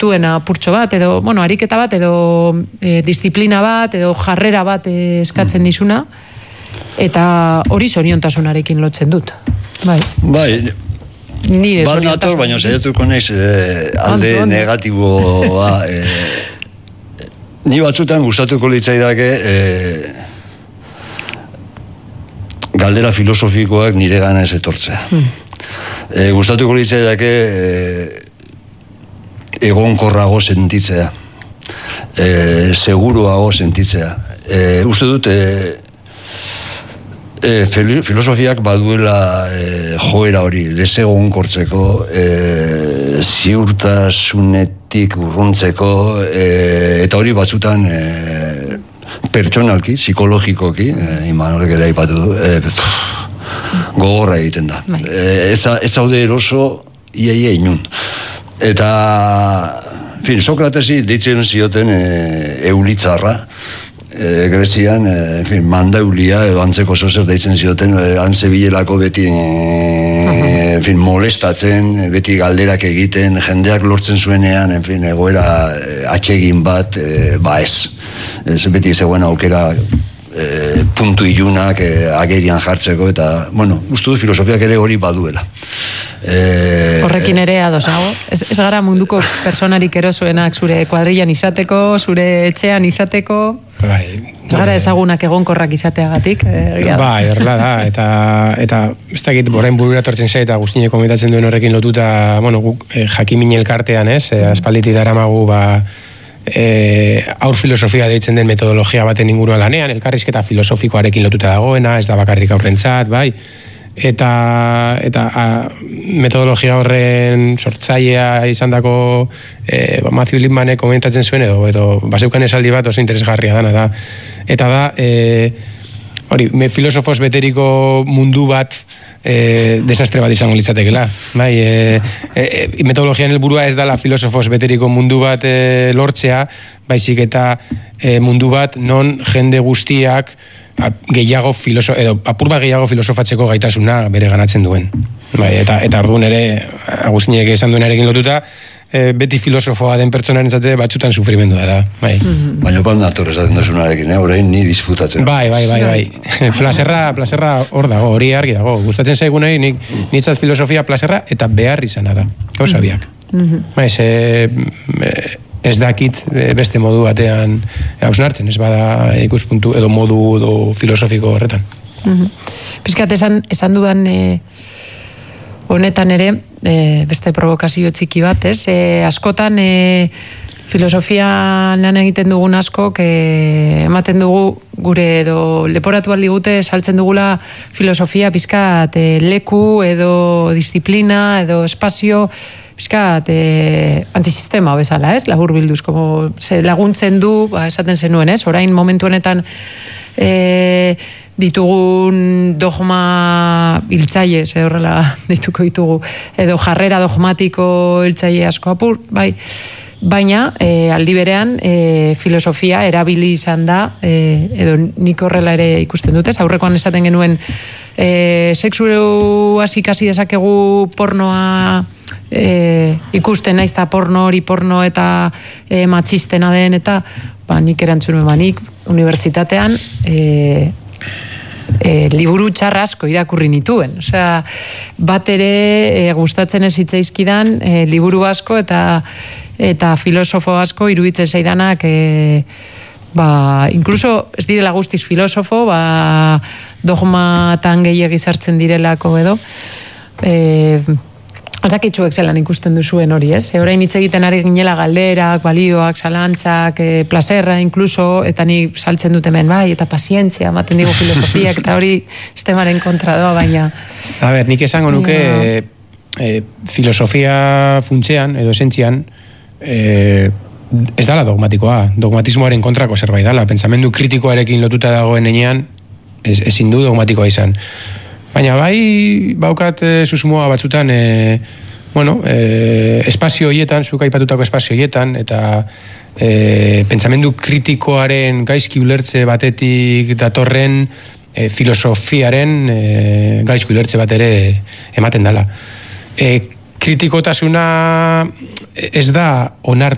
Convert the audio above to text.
duena apurtxo bat, edo, bueno, ariketa bat, edo disiplina bat, edo jarrera bat eskatzen dizuna, eta hori zoriontasunarekin lotzen dut. Bai. Nire bat nator, baina saiatuko naiz alde negatiboa. Ni batzutan gustatuko litzaidake galdera filosofikoak nire gana ez etortzea. Gustatuko litzaidake egonkorrago sentitzea, seguruago sentitzea. Uste dut filosofiak baduela joera hori, desegonkortzeko, ziurtasunetik urruntzeko, eta hori batzutan pertsonalki, psikologikoki, Imanolek ere aipatu du, gogorra egiten da. Ez zaude eroso iaia inun. Eta, Sokratesi deitzen zioten eulitzarra, Grezian, mandaulia edo antzeko zozer deitzen zioten, antzebilelako beti molestatzen, beti galderak egiten, jendeak lortzen zuenean, egoera atsegin bat, ez. Ez beti zegoen aukera puntu ilunak agerian jartzeko, eta, uste du filosofiak ere hori baduela. Horrekin ere adosago. Ez gara munduko personarik erosoenak zure kuadrillan izateko, zure etxean izateko. Ez gara ezagunak egonkorrak izateagatik. Bai, horrela da. Eta ez dakit, orain burura tortzen zait, eta Agustineko komentatzen duen horrekin lotuta, guk Jakimin elkartean, aspalditik daramagu, aur filosofia deitzen den metodologia baten inguruan lanean, elkarrizketa filosofikoarekin lotuta dagoena, ez da bakarrik aurrentzat, bai. Eta metodologia horren sortzailea izandako Matthew Lipmanek komentatzen zuen edo baseukan esaldi bat oso interesgarria dana da. Eta da, hori, filosofos beteriko mundu bat desastre bat izango litzatekela. Metodologian helburua ez dala filosofos beteriko mundu bat lortzea, baizik eta mundu bat non jende guztiak gehiago apur bat gehiago filosofatzeko gaitasuna bere ganatzen duen. Eta orduan ere, Agustinek esan duenarekin lotuta, beti filosofoa den pertsonaren zate batzutan sufrimendua da. Baina pan nator esaten duzunarekin, orain ni disfrutatzen. Bai. Plazerra hor dago, hori argi dago. Gustatzen zaigunei, nitzat filosofia plazerra eta behar izana da. Gauza biak. Ez dakit beste modu batean hausnartzen, ez bada ikuspuntu edo modu edo filosofiko horretan. Piskat esan dudan honetan ere, beste provokazio txiki bat, ez? Askotan filosofia lan egiten dugun askok ematen dugu gure edo leporatu aldi gute saltzen dugula filosofia pizkat leku edo disiplina edo espazio pizkat antisistema bezala, ez? Labur bilduz, laguntzen du, esaten zenuen, ez? Orain momentu honetan ditugun dogma hiltzaile, horrela dituko ditugu, edo jarrera dogmatiko hiltzaile asko apur, bai. Baina, aldi berean, filosofia erabili izan da, edo nik horrela ere ikusten dutez, aurrekoan esaten genuen, sexu hasi dezakegu pornoa ikusten naiz eta porno hori porno eta matxistena den, eta nik erantzun nik unibertsitatean liburu txarra asko irakurri nituen. Osea, bat ere gustatzen ez hitzaizkidan liburu asko eta filosofo asko iruditzen zaidanak incluso ez direla guztiz filosofo, dogmatan gehiegi sartzen direlako edo. Altzakitzuek zelan ikusten duzuen hori, ez? Orain hitz egiten ari ginela galderak, balioak, zalantzak, plazerra, incluso, eta ni saltzen dut hemen, eta pazientzia, ematen digu filosofiak, eta hori sistemaren kontra doa, baina... A ber, nik esango nuke filosofia funtzean, edo esentzian, ez dala dogmatikoa, dogmatismoaren kontrako zerbait dala, pentsamendu kritikoarekin lotuta dagoen enean, ezin du dogmatikoa izan. Baina bai, baukat susmoa batzutan, espazio horietan, zuk aipatutako espazio horietan, eta pentsamendu kritikoaren gaizki ulertze batetik datorren filosofiaren gaizki ulertze bat ere ematen dela. Kritikotasuna ez da onartu